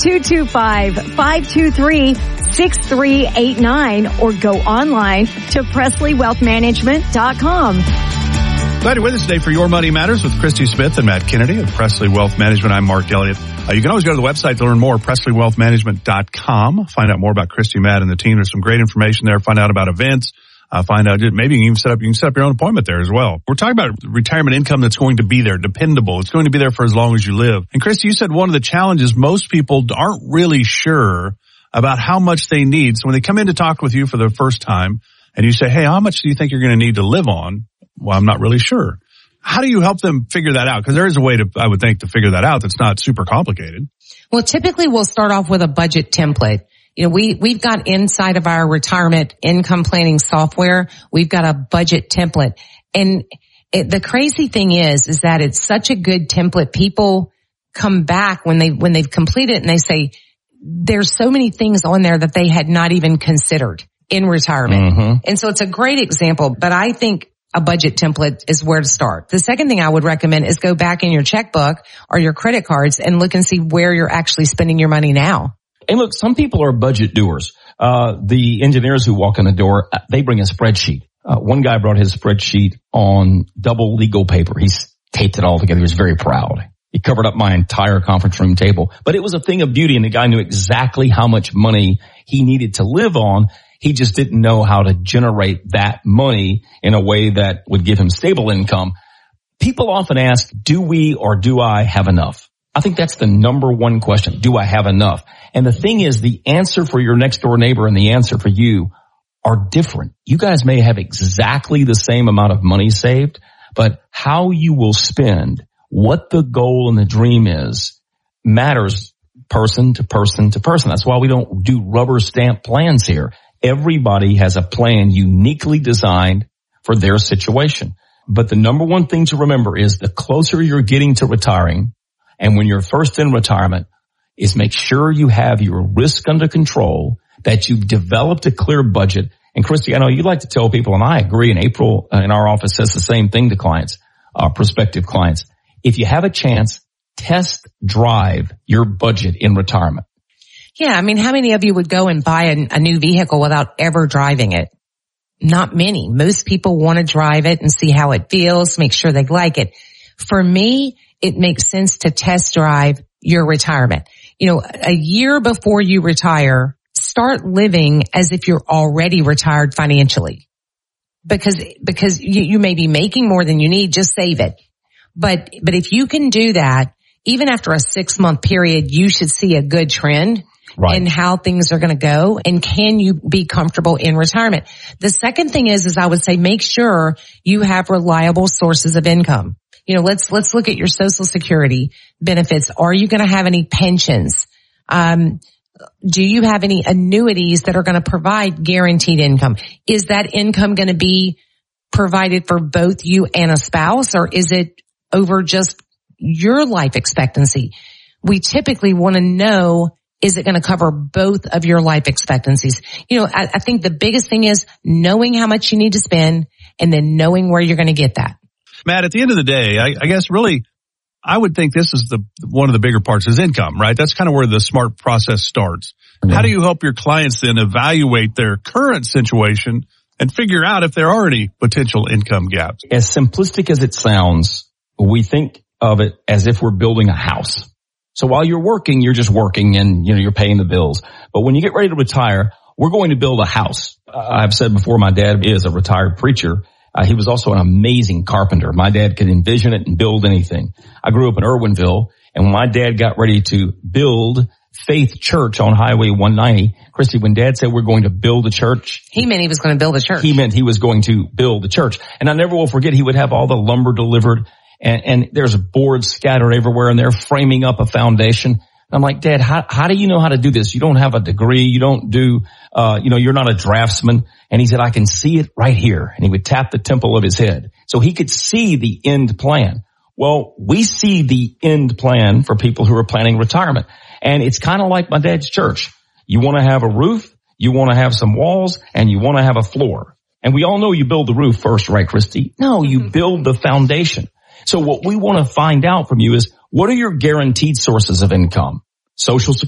225-523-6389 or go online to PresleyWealthManagement.com. Glad you're with us today for Your Money Matters with Christy Smith and Matt Kennedy of Presley Wealth Management. I'm Mark Elliott. You can always go to the website to learn more, PresleyWealthManagement.com. Find out more about Christy, Matt, and the team. There's some great information there. Find out about events. Find out, maybe you can set up your own appointment there as well. We're talking about retirement income that's going to be there, dependable. It's going to be there for as long as you live. And Christy, you said one of the challenges, most people aren't really sure about how much they need. So when they come in to talk with you for the first time and you say, hey, how much do you think you're going to need to live on? Well, I'm not really sure. How do you help them figure that out? Because there is a way to, I would think, to figure that out that's not super complicated. Well, typically we'll start off with a budget template. We've got inside of our retirement income planning software, we've got a budget template. And the crazy thing is that it's such a good template. People come back when they've completed it and they say, there's so many things on there that they had not even considered in retirement. Mm-hmm. And so it's a great example, but I think a budget template is where to start. The second thing I would recommend is go back in your checkbook or your credit cards and look and see where you're actually spending your money now. And look, some people are budget doers. The engineers who walk in the door, they bring a spreadsheet. One guy brought his spreadsheet on double legal paper. He's taped it all together. He was very proud. He covered up my entire conference room table, but it was a thing of beauty. And the guy knew exactly how much money he needed to live on. He just didn't know how to generate that money in a way that would give him stable income. People often ask, do we or do I have enough? I think that's the number one question. Do I have enough? And the thing is, the answer for your next door neighbor and the answer for you are different. You guys may have exactly the same amount of money saved, but how you will spend, what the goal and the dream is, matters person to person to person. That's why we don't do rubber stamp plans here. Everybody has a plan uniquely designed for their situation. But the number one thing to remember is the closer you're getting to retiring, and when you're first in retirement, is make sure you have your risk under control, that you've developed a clear budget. And Christy, I know you like to tell people, and I agree, and April in our office says the same thing to clients, prospective clients. If you have a chance, test drive your budget in retirement. Yeah, I mean, how many of you would go and buy a new vehicle without ever driving it? Not many. Most people want to drive it and see how it feels, make sure they like it. For me, it makes sense to test drive your retirement. A year before you retire, start living as if you're already retired financially. Because you may be making more than you need, just save it. But if you can do that, even after a 6-month period, you should see a good trend. Right. And how things are going to go, and can you be comfortable in retirement? The second thing is I would say make sure you have reliable sources of income. Let's look at your Social Security benefits. Are you going to have any pensions? Do you have any annuities that are going to provide guaranteed income? Is that income going to be provided for both you and a spouse, or is it over just your life expectancy? We typically want to know, is it going to cover both of your life expectancies? I think the biggest thing is knowing how much you need to spend and then knowing where you're going to get that. Matt, at the end of the day, I guess really, I would think this is one of the bigger parts is income, right? That's kind of where the SMART process starts. Mm-hmm. How do you help your clients then evaluate their current situation and figure out if there are any potential income gaps? As simplistic as it sounds, we think of it as if we're building a house. So while you're working, you're just working and, you're paying the bills. But when you get ready to retire, we're going to build a house. I've said before, my dad is a retired preacher. He was also an amazing carpenter. My dad could envision it and build anything. I grew up in Irwinville, and when my dad got ready to build Faith Church on Highway 190, Christy, when Dad said we're going to build a church, he meant he was going to build a church. He meant he was going to build a church. And I never will forget, he would have all the lumber delivered, and there's boards scattered everywhere, and they're framing up a foundation. I'm like, Dad, how do you know how to do this? You don't have a degree. You don't do, you're not a draftsman. And he said, I can see it right here. And he would tap the temple of his head. So he could see the end plan. Well, we see the end plan for people who are planning retirement. And it's kind of like my dad's church. You want to have a roof, you want to have some walls, and you want to have a floor. And we all know you build the roof first, right, Christy? No, you build the foundation. So what we want to find out from you is, what are your guaranteed sources of income? Social Security.